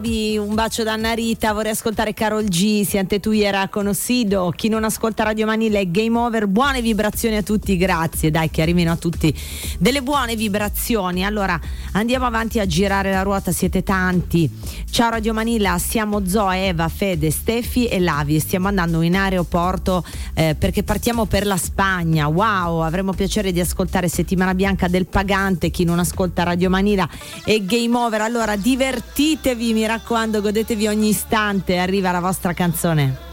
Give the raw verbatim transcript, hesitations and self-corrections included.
Un bacio da Anna Rita, vorrei ascoltare Karol G, Siente tu era conocido. Chi non ascolta Radio Manila è game over. Buone vibrazioni a tutti, grazie, dai, che arrivino a tutti delle buone vibrazioni. Allora andiamo avanti a girare la ruota, siete tanti. Ciao Radio Manila, siamo Zoe, Eva, Fede, Stefi e Lavi e stiamo andando in aeroporto eh, perché partiamo per la Spagna. Wow, avremo piacere di ascoltare Settimana Bianca del Pagante. Chi non ascolta Radio Manila è game over. Allora divertitevi, mi raccomando, godetevi ogni istante, arriva la vostra canzone.